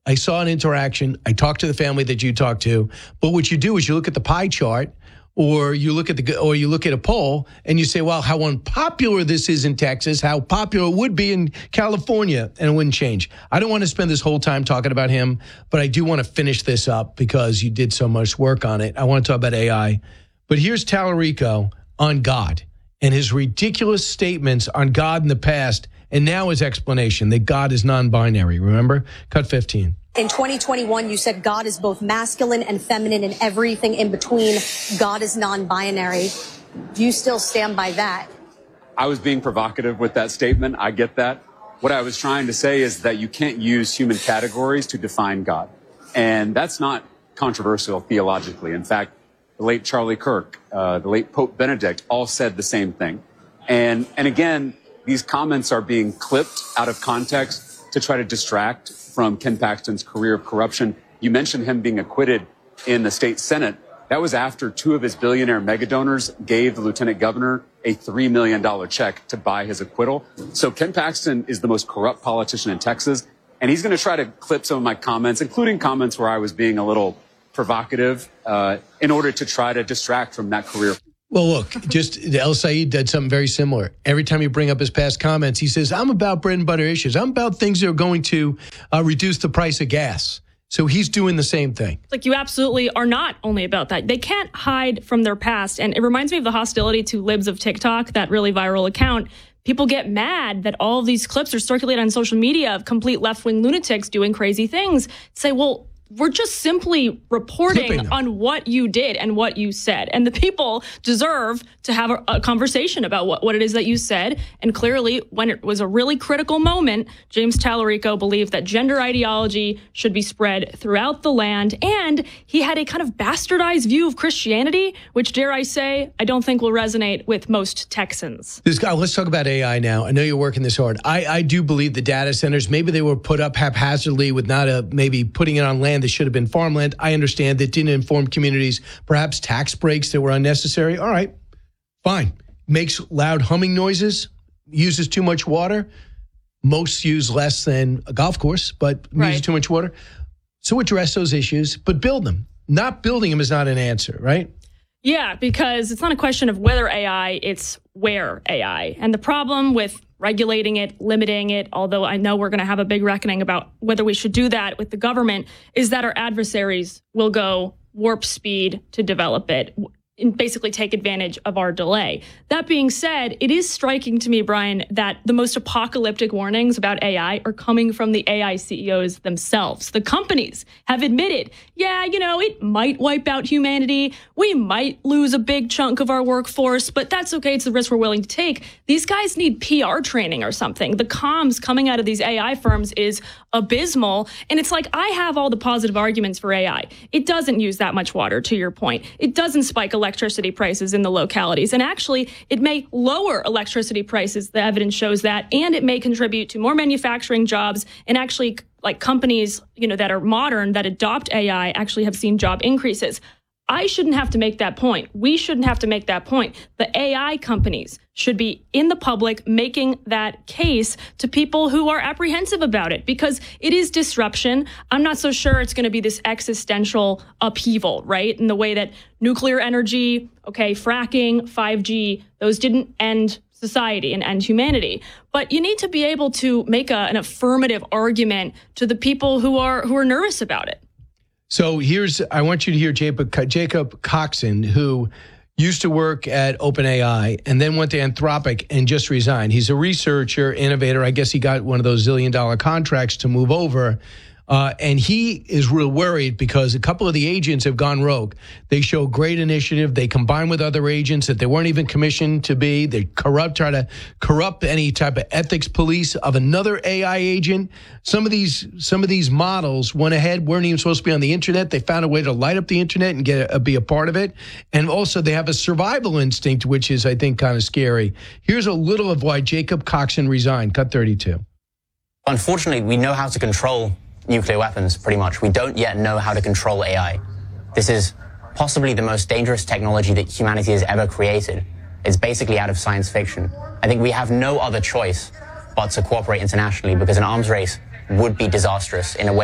I saw an interaction. I talked to the family that you talked to. But what you do is you look at the pie chart, or you look at a poll, and you say, well, how unpopular this is in Texas, how popular it would be in California, and it wouldn't change. I don't want to spend this whole time talking about him, but I do want to finish this up because you did so much work on it. I want to talk about AI. But here's Tallarico on God and his ridiculous statements on God in the past, and now his explanation that God is non-binary. Remember? Cut 15. In 2021, you said God is both masculine and feminine and everything in between. God is non-binary. Do you still stand by that? I was being provocative with that statement. I get that. What I was trying to say is that you can't use human categories to define God. And that's not controversial theologically. In fact, the late Charlie Kirk, the late Pope Benedict all said the same thing. And again, these comments are being clipped out of context to try to distract from Ken Paxton's career of corruption. You mentioned him being acquitted in the state Senate. That was after two of his billionaire mega donors gave the lieutenant governor a $3 million check to buy his acquittal. So Ken Paxton is the most corrupt politician in Texas. And he's going to try to clip some of my comments, including comments where I was being a little provocative, in order to try to distract from that career. Well, look, just El Said did something very similar. Every time you bring up his past comments, he says, I'm about bread and butter issues. I'm about things that are going to reduce the price of gas. So he's doing the same thing. Like, you absolutely are not only about that. They can't hide from their past. And it reminds me of the hostility to Libs of TikTok, that really viral account. People get mad that all of these clips are circulated on social media of complete left-wing lunatics doing crazy things. Say, well, we're just simply reporting on what you did and what you said. And the people deserve to have a conversation about what it is that you said. And clearly, when it was a really critical moment, James Tallarico believed that gender ideology should be spread throughout the land. And he had a kind of bastardized view of Christianity, which, dare I say, I don't think will resonate with most Texans. This guy, let's talk about AI now. I know you're working this hard. I do believe the data centers, maybe they were put up haphazardly with not maybe putting it on land that should have been farmland. I understand that didn't inform communities, perhaps tax breaks that were unnecessary. All right, fine. Makes loud humming noises, uses too much water. Most use less than a golf course, but uses too much water. So address those issues, but build them. Not building them is not an answer, right? Yeah, because it's not a question of whether AI, it's where AI. And the problem with regulating it, limiting it, although I know we're going to have a big reckoning about whether we should do that with the government, is that our adversaries will go warp speed to develop it and basically take advantage of our delay. That being said, it is striking to me, Brian, that the most apocalyptic warnings about AI are coming from the AI CEOs themselves. The companies have admitted, yeah, it might wipe out humanity. We might lose a big chunk of our workforce, but that's okay. It's the risk we're willing to take. These guys need PR training or something. The comms coming out of these AI firms is abysmal. And it's like, I have all the positive arguments for AI. It doesn't use that much water, to your point. It doesn't spike electricity prices in the localities. And actually, it may lower electricity prices. The evidence shows that. And it may contribute to more manufacturing jobs. And actually, like companies, that are modern, that adopt AI, actually have seen job increases. I shouldn't have to make that point. We shouldn't have to make that point. The AI companies should be in the public making that case to people who are apprehensive about it, because it is disruption. I'm not so sure it's going to be this existential upheaval, right? In the way that nuclear energy, fracking, 5G, those didn't end society and end humanity. But you need to be able to make an affirmative argument to the people who are nervous about it. So I want you to hear Jacob Coxon, who used to work at OpenAI and then went to Anthropic and just resigned. He's a researcher, innovator. I guess he got one of those $1 zillion contracts to move over. And he is real worried because a couple of the agents have gone rogue. They show great initiative. They combine with other agents that they weren't even commissioned to be. They try to corrupt any type of ethics police of another AI agent. Some of these models went ahead, weren't even supposed to be on the internet. They found a way to light up the internet and be a part of it. And also they have a survival instinct, which is, I think, kind of scary. Here's a little of why Jacob Coxon resigned. Cut 32. Unfortunately, we know how to control nuclear weapons, pretty much. We don't yet know how to control AI. This is possibly the most dangerous technology that humanity has ever created. It's basically out of science fiction. I think we have no other choice but to cooperate internationally, because an arms race would be disastrous in a way